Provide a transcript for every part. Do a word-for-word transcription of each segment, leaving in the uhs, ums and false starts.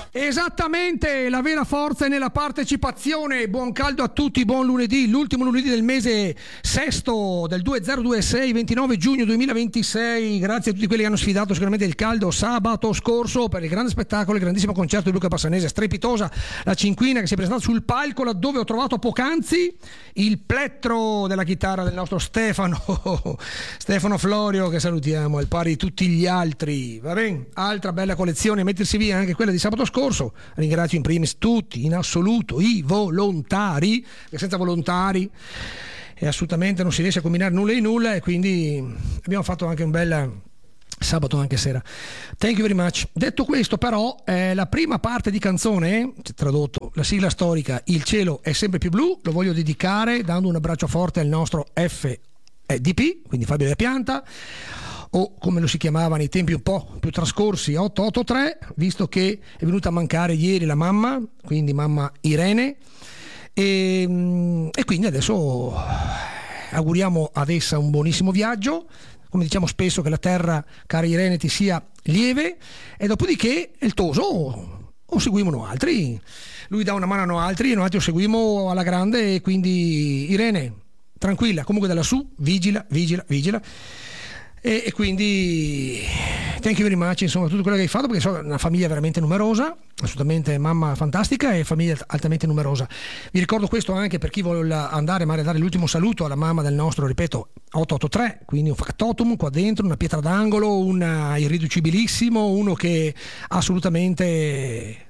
Esattamente, la vera forza è nella partecipazione. Buon caldo a tutti, buon lunedì, l'ultimo lunedì del mese sesto del duemilaventisei, ventinove giugno duemilaventisei. Grazie a tutti quelli che hanno sfidato sicuramente il caldo sabato scorso per il grande spettacolo, il grandissimo concerto di Luca Bassanese. Strepitosa la cinquina che si è presentata sul palco, laddove ho trovato poc'anzi il plettro della chitarra del nostro Stefano Stefano Florio, che salutiamo al pari di tutti gli altri. Va bene, altra bella collezione, mettersi via anche quella di sabato scorso. Ringrazio in primis tutti in assoluto i volontari, che senza volontari e assolutamente non si riesce a combinare nulla di nulla, e quindi abbiamo fatto anche un bel sabato anche sera. Thank you very much. Detto questo, però, eh, la prima parte di canzone, tradotto la sigla storica Il cielo è sempre più blu, lo voglio dedicare dando un abbraccio forte al nostro F D P, quindi Fabio della Pianta, o come lo si chiamava nei tempi un po' più trascorsi, otto otto tre, visto che è venuta a mancare ieri la mamma, quindi mamma Irene, e, e quindi adesso auguriamo ad essa un buonissimo viaggio, come diciamo spesso, che la terra, cara Irene, ti sia lieve, e dopodiché il toso o, o seguiamo altri, lui dà una mano a altri e noi altri lo seguiamo alla grande, e quindi Irene tranquilla, comunque da lassù vigila, vigila, vigila. E, e quindi thank you very much, insomma, tutto quello che hai fatto, perché sono una famiglia veramente numerosa, assolutamente mamma fantastica e famiglia altamente numerosa. Vi ricordo questo anche per chi vuole andare magari a dare l'ultimo saluto alla mamma del nostro, ripeto, otto otto tre, quindi un factotum qua dentro, una pietra d'angolo, un irriducibilissimo, uno che assolutamente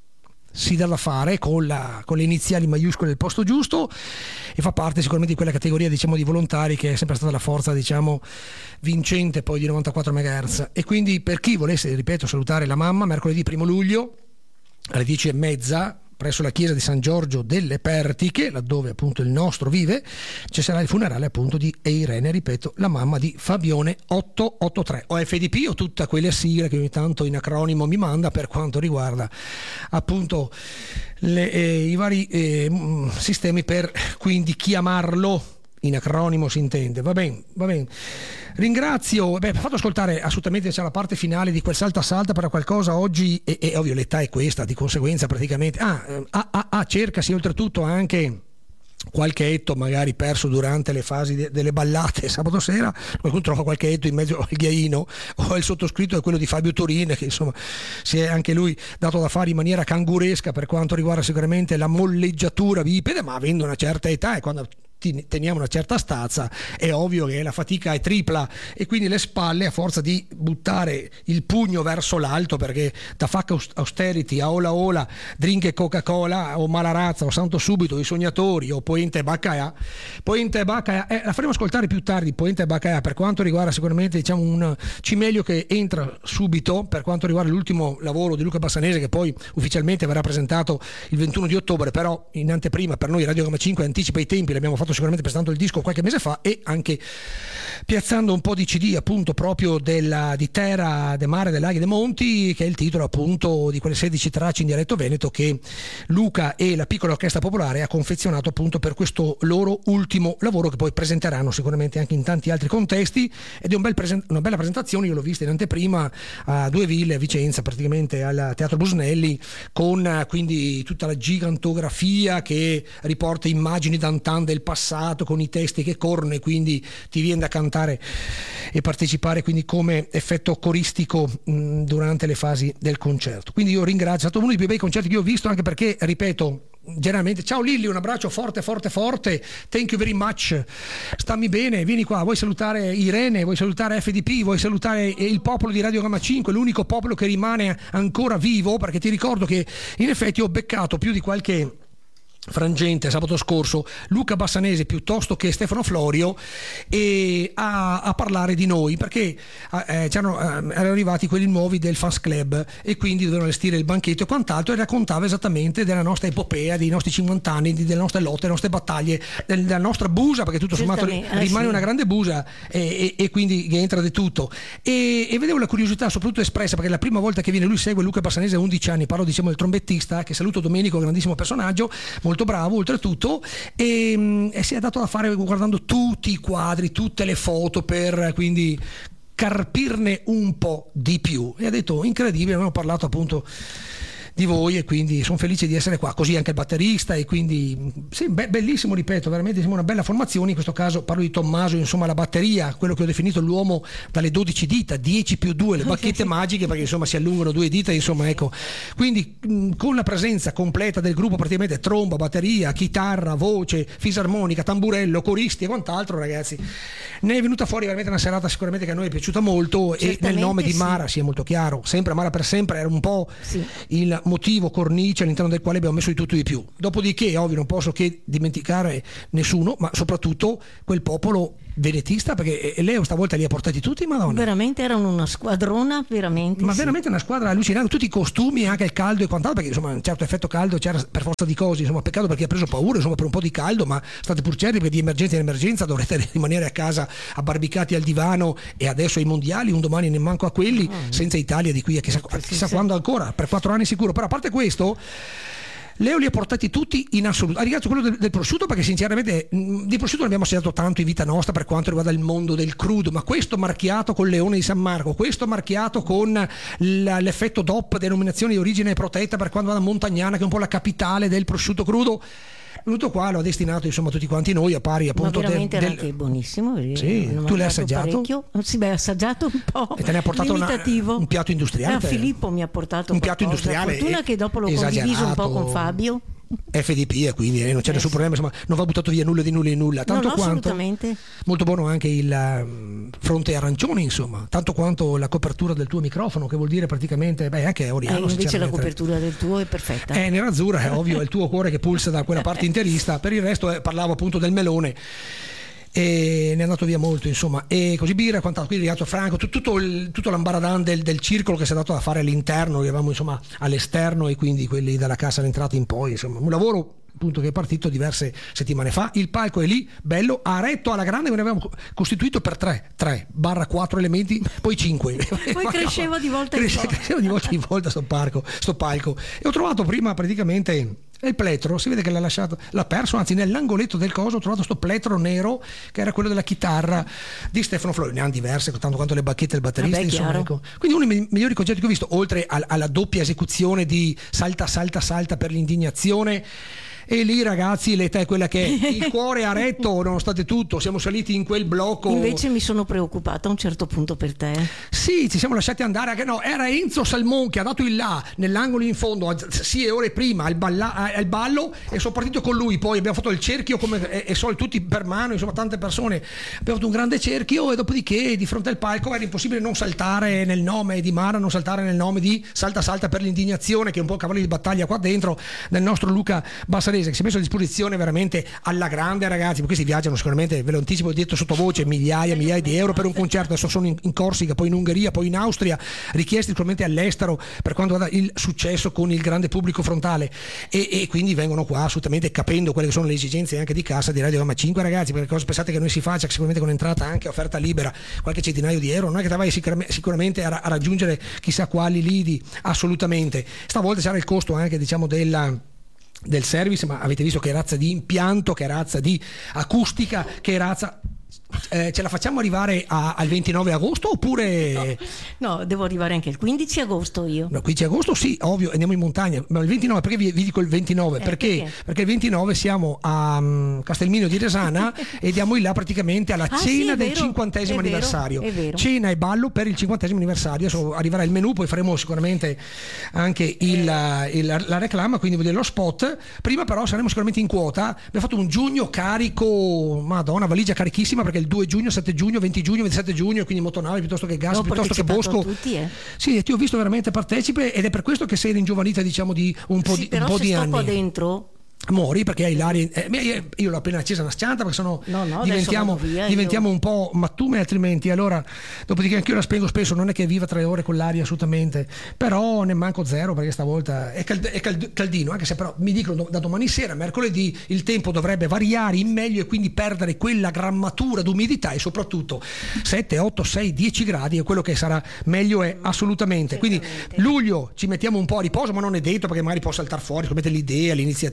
si dà da fare con, la, con le iniziali maiuscole al posto giusto, e fa parte sicuramente di quella categoria, diciamo, di volontari che è sempre stata la forza, diciamo, vincente poi di novantaquattro megahertz. E quindi per chi volesse, ripeto, salutare la mamma, mercoledì primo luglio alle dieci e mezza presso la chiesa di San Giorgio delle Pertiche, laddove appunto il nostro vive, ci sarà il funerale appunto di Irene, ripeto, la mamma di Fabione otto otto tre, o F D P, o tutta quelle sigle che ogni tanto in acronimo mi manda per quanto riguarda appunto le, eh, i vari eh, sistemi per quindi chiamarlo in acronimo, si intende. Va bene, va bene. Ringrazio, beh, fatto ascoltare assolutamente, c'è la parte finale di quel salta salta per qualcosa oggi, e, e ovvio l'età è questa, di conseguenza praticamente ah, ah, ah, ah cercasi oltretutto anche qualche etto magari perso durante le fasi de- delle ballate sabato sera, qualcuno trova qualche etto in mezzo al ghiaino, o il sottoscritto è quello di Fabio Turin, che insomma si è anche lui dato da fare in maniera canguresca per quanto riguarda sicuramente la molleggiatura bipede, ma avendo una certa età, e quando teniamo una certa stazza è ovvio che la fatica è tripla, e quindi le spalle, a forza di buttare il pugno verso l'alto, perché da fuck austerity a ola ola, drink e Coca-Cola o Malarazza o Santo Subito, i sognatori o Poente e Baccaia, Poente e Baccaia eh, la faremo ascoltare più tardi, Poente e Baccaia, per quanto riguarda sicuramente, diciamo, un cimelio che entra subito per quanto riguarda l'ultimo lavoro di Luca Bassanese, che poi ufficialmente verrà presentato il ventuno di ottobre, però in anteprima per noi Radio Gamma cinque anticipa i tempi, l'abbiamo fatto sicuramente presentando il disco qualche mese fa, e anche piazzando un po' di C D appunto proprio della, di Terra de Mare, de Laghi, de Monti, che è il titolo appunto di quelle sedici tracce in dialetto veneto che Luca e la piccola orchestra popolare ha confezionato appunto per questo loro ultimo lavoro, che poi presenteranno sicuramente anche in tanti altri contesti, ed è un bel presen- una bella presentazione. Io l'ho vista in anteprima a Due Ville, a Vicenza, praticamente al Teatro Busnelli, con quindi tutta la gigantografia che riporta immagini d'antan del passato, con i testi che corrono, e quindi ti viene da cantare e partecipare quindi come effetto coristico mh, durante le fasi del concerto. Quindi io ringrazio, è stato uno dei più bei concerti che ho visto, anche perché, ripeto, generalmente, ciao Lilli, un abbraccio forte forte forte, thank you very much, stammi bene, vieni qua, vuoi salutare Irene, vuoi salutare F D P, vuoi salutare il popolo di Radio Gamma cinque, l'unico popolo che rimane ancora vivo, perché ti ricordo che in effetti ho beccato più di qualche frangente sabato scorso Luca Bassanese piuttosto che Stefano Florio, e a, a parlare di noi, perché eh, c'erano, eh, erano arrivati quelli nuovi del Fans Club, e quindi dovevano allestire il banchetto e quant'altro, e raccontava esattamente della nostra epopea, dei nostri cinquanta anni, delle nostre lotte, delle nostre battaglie, della nostra busa, perché tutto sommato rimane ah, sì. una grande busa, e, e, e quindi entra di tutto, e, e vedevo la curiosità soprattutto espressa, perché la prima volta che viene lui segue Luca Bassanese a undici anni, parlo diciamo del trombettista, che saluto Domenico, grandissimo personaggio, molto bravo oltretutto, e, e si è dato da fare guardando tutti i quadri, tutte le foto, per quindi carpirne un po' di più, e ha detto incredibile. Abbiamo parlato appunto di voi, e quindi sono felice di essere qua, così anche il batterista, e quindi sì, be- bellissimo, ripeto, veramente siamo una bella formazione. In questo caso parlo di Tommaso, insomma la batteria, quello che ho definito l'uomo dalle dodici dita, dieci più due, le bacchette magiche, perché insomma si allungano due dita, insomma ecco, quindi mh, con la presenza completa del gruppo, praticamente tromba, batteria, chitarra, voce, fisarmonica, tamburello, coristi e quant'altro, ragazzi, ne è venuta fuori veramente una serata sicuramente che a noi è piaciuta molto. E nel nome di Mara, sì, sia molto chiaro, sempre Mara per sempre era un po' sì. il motivo cornice all'interno del quale abbiamo messo di tutto di più. Dopodiché ovvio non posso che dimenticare nessuno, ma soprattutto quel popolo venetista, perché Leo stavolta li ha portati tutti, madonna, veramente erano una squadrona, veramente ma sì. veramente una squadra allucinante, tutti i costumi, anche il caldo e quant'altro, perché insomma un certo effetto caldo c'era per forza di cose, insomma peccato perché ha preso paura insomma per un po' di caldo, ma state pur certi, perché di emergenza in emergenza dovrete rimanere a casa abbarbicati al divano, e adesso ai mondiali, un domani ne manco a quelli, oh, senza Italia di qui a chissà, sì, chissà sì, quando sì. ancora, per quattro anni sicuro. Però a parte questo, Leo li ha portati tutti in assoluto. Ringrazio quello del, del prosciutto, perché sinceramente mh, di prosciutto ne abbiamo assaggiato tanto in vita nostra per quanto riguarda il mondo del crudo, ma questo marchiato con Leone di San Marco, questo marchiato con l- l'effetto D O P, denominazione di origine protetta, per quanto riguarda Montagnana, che è un po' la capitale del prosciutto crudo, venuto qua l'ho destinato insomma a tutti quanti noi, a pari appunto ma veramente del, era del... anche buonissimo. Sì, tu l'hai assaggiato? Parecchio. Sì, beh, assaggiato un po'. E te ne ha portato una, un piatto industriale? Ah, Filippo mi ha portato un qualcosa. piatto industriale. Fortuna che dopo l'ho condiviso un po' con Fabio. F D P, e quindi eh, non c'è eh, nessun problema, insomma non va buttato via nulla di nulla in nulla, tanto no, no, quanto assolutamente. Molto buono anche il um, fronte arancione, insomma, tanto quanto la copertura del tuo microfono, che vuol dire praticamente beh anche Oriano, eh, invece la copertura del tuo è perfetta, è nerazzurra, è ovvio, è il tuo cuore che pulsa da quella parte interista. Per il resto eh, parlavo appunto del melone, e ne è andato via molto, insomma, e così birra e quant'altro. Quindi è arrivato Franco, tutto, tutto, il, tutto l'ambaradan del, del circolo che si è dato a fare all'interno, eravamo insomma all'esterno, e quindi quelli dalla cassa all'entrata in poi, insomma un lavoro appunto che è partito diverse settimane fa. Il palco è lì, bello, a retto alla grande, ne avevamo costituito per tre, tre barra quattro elementi, poi cinque. Poi cresceva di volta in Cresce, volta. Cresceva di volta in volta sto, parco, sto palco. E ho trovato prima praticamente il plettro, si vede che l'ha lasciato, l'ha perso, anzi nell'angoletto del coso ho trovato sto plettro nero che era quello della chitarra di Stefano Flori, ne hanno diverse tanto quanto le bacchette del batterista. Vabbè, insomma, ecco. Quindi uno dei migliori concerti che ho visto, oltre alla, alla doppia esecuzione di salta salta salta per l'indignazione. E lì ragazzi l'età è quella che è, il cuore a retto nonostante tutto, siamo saliti in quel blocco. Invece mi sono preoccupata a un certo punto per te. Sì, ci siamo lasciati andare, anche no, era Enzo Salmon che ha dato il là nell'angolo in fondo, sì, ore prima al, balla, al ballo, e sono partito con lui, poi abbiamo fatto il cerchio come e, e so, tutti per mano, insomma tante persone, abbiamo fatto un grande cerchio, e dopodiché di fronte al palco era impossibile non saltare nel nome di Mara, non saltare nel nome di Salta Salta per l'indignazione, che è un po' il cavallo di battaglia qua dentro del nostro Luca Bassarese, che si è messo a disposizione veramente alla grande, ragazzi, perché si viaggiano sicuramente, ve lo anticipo, detto sottovoce, migliaia e migliaia di euro per un concerto. Adesso sono in, in Corsica, poi in Ungheria, poi in Austria, richiesti sicuramente all'estero per quanto riguarda il successo con il grande pubblico frontale, e, e quindi vengono qua assolutamente capendo quelle che sono le esigenze anche di cassa, di radio. Ma cinque ragazzi, perché cosa pensate che noi si faccia, sicuramente con entrata anche offerta libera, qualche centinaio di euro, non è che te vai sicuramente, sicuramente a, a raggiungere chissà quali lidi, assolutamente. Stavolta c'era il costo anche diciamo della del service, ma avete visto che razza di impianto, che razza di acustica, che razza. Eh, ce la facciamo arrivare a, al ventinove agosto oppure no. no, devo arrivare anche il quindici agosto io. No, quindici agosto sì, ovvio, andiamo in montagna, ma il ventinove, perché vi, vi dico il ventinove? Eh, perché? perché? Perché il ventinove siamo a um, Castelmino di Resana e diamo in là praticamente alla ah, cena sì, del vero, cinquantesimo vero, anniversario. È vero. Cena e ballo per il cinquantesimo anniversario. Adesso arriverà il menù, poi faremo sicuramente anche il, eh. il, la reclama, quindi lo spot. Prima però saremo sicuramente in quota. Abbiamo fatto un giugno carico, madonna, valigia carichissima, perché il due giugno, sette giugno, venti giugno, ventisette giugno, quindi motonave piuttosto che gas, no, piuttosto che bosco. Tutti, eh. Sì, ti ho visto veramente partecipe, ed è per questo che sei ringiovanita diciamo di un po' sì, di, però un po' se di sto anni. Qua dentro Muori perché hai l'aria. Eh, io l'ho appena accesa una scianta perché sono no, no, diventiamo, via, diventiamo io... un po' mattume, altrimenti allora dopodiché anch'io la spengo spesso, non è che viva tre ore con l'aria assolutamente, però ne manco zero perché stavolta è, cald- è cald- caldino, anche se però mi dicono da domani sera, mercoledì, il tempo dovrebbe variare in meglio e quindi perdere quella grammatura d'umidità, e soprattutto sette, otto, sei, dieci gradi è quello che sarà meglio, è assolutamente. Quindi luglio ci mettiamo un po' a riposo, ma non è detto, perché magari può saltare fuori come l'idea, l'iniziativa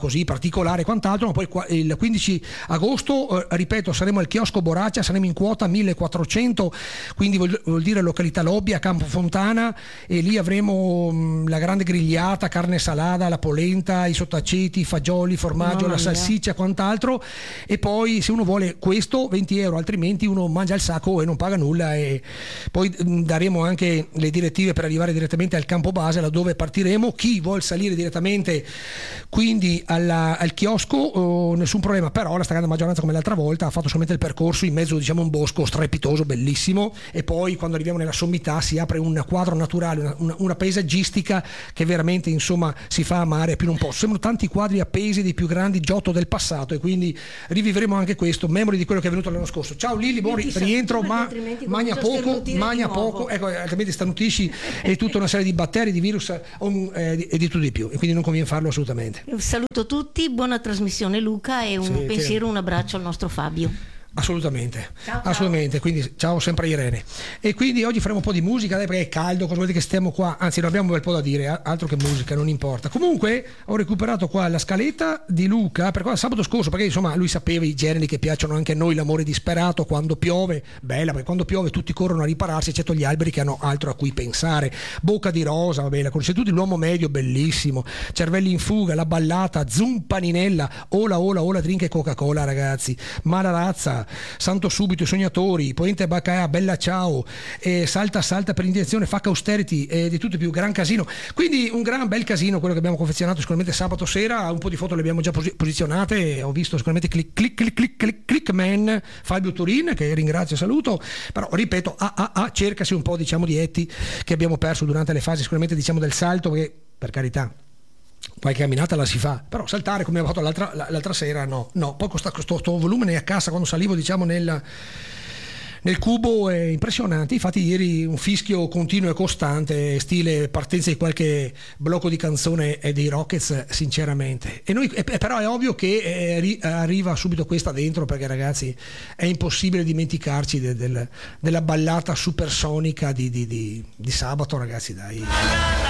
così particolare e quant'altro, ma poi qua, il quindici agosto, eh, ripeto, saremo al chiosco Boraccia, saremo in quota millequattrocento, quindi vuol, vuol dire località Lobby a Campofontana, e lì avremo mh, la grande grigliata, carne salata, la polenta, i sottaceti, i fagioli, il formaggio, Mamma la mia. salsiccia, quant'altro. E poi se uno vuole questo venti euro, altrimenti uno mangia il sacco e non paga nulla. E poi mh, daremo anche le direttive per arrivare direttamente al campo base, laddove partiremo. Chi vuol salire direttamente quindi alla, al chiosco, oh, nessun problema, però la stragrande maggioranza, come l'altra volta, ha fatto solamente il percorso in mezzo, diciamo, a un bosco strepitoso, bellissimo, e poi quando arriviamo nella sommità si apre un quadro naturale, una, una, una paesaggistica che veramente, insomma, si fa amare più non posso. Sembrano tanti quadri appesi dei più grandi Giotto del passato, e quindi rivivremo anche questo, memori di quello che è avvenuto l'anno scorso. Ciao Lilli, buon Io ti rientro, saluto, ma perché altrimenti magna comincio a poco, sternutire magna di nuovo. poco, ecco, altrimenti starnutisci e tutta una serie di batteri, di virus um, eh, di- e di tutto di più, e quindi non conviene farlo assolutamente. Saluto tutti, buona trasmissione Luca, e un Sì, pensiero, che- un abbraccio al nostro Fabio. Assolutamente, Ciao, ciao. assolutamente, quindi ciao sempre Irene. E quindi oggi faremo un po' di musica, dai, perché è caldo, cosa vuol dire che stiamo qua, anzi non abbiamo un bel po' da dire, a- altro che musica, non importa. Comunque ho recuperato qua la scaletta di Luca, per qua sabato scorso, perché insomma lui sapeva i generi che piacciono anche a noi, l'amore disperato, quando piove, bella, perché quando piove tutti corrono a ripararsi, eccetto gli alberi che hanno altro a cui pensare. Bocca di rosa, vabbè, la conoscete tutti, l'uomo medio, bellissimo, cervelli in fuga, la ballata, Zumpaninella, ola ola ola, drink e Coca-Cola, ragazzi, Malarazza, Santo Subito, i Sognatori, Poente Baccaia, Bella Ciao, eh, Salta Salta per indirezione, Fuck Austerity, e di tutto più, gran casino. Quindi un gran bel casino quello che abbiamo confezionato sicuramente sabato sera. Un po' di foto le abbiamo già posi- posizionate, ho visto sicuramente click click click click click, click man Fabio Turin, che ringrazio e saluto, però ripeto, a, a, a, cercasi un po', diciamo, di etti che abbiamo perso durante le fasi sicuramente, diciamo, del salto, che per carità qualche camminata la si fa, però saltare come abbiamo fatto l'altra, l'altra sera no, no. Poi questo, questo volume a cassa quando salivo, diciamo, nel, nel cubo è impressionante. Infatti ieri un fischio continuo e costante, stile partenza di qualche blocco di canzone e dei Rockets, sinceramente. E noi, e, però è ovvio che eh, ri- arriva subito questa dentro, perché ragazzi è impossibile dimenticarci de- del- della ballata supersonica di, di, di, di sabato, ragazzi, dai.